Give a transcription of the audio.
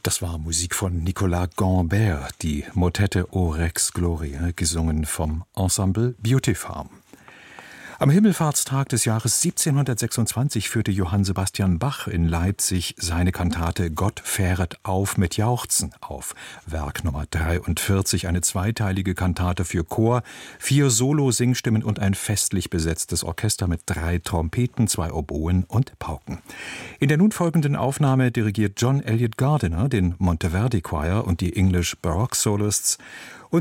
Das war Musik von Nicolas Gambert, die Motette O Rex Gloria, gesungen vom Ensemble Beauty Farm. Am Himmelfahrtstag des Jahres 1726 führte Johann Sebastian Bach in Leipzig seine Kantate »Gott fähret auf mit Jauchzen« auf. Werk Nummer 43, eine zweiteilige Kantate für Chor, 4 Solo-Singstimmen und ein festlich besetztes Orchester mit 3 Trompeten, 2 Oboen und Pauken. In der nun folgenden Aufnahme dirigiert John Elliott Gardiner den Monteverdi Choir und die English Baroque Soloists. Und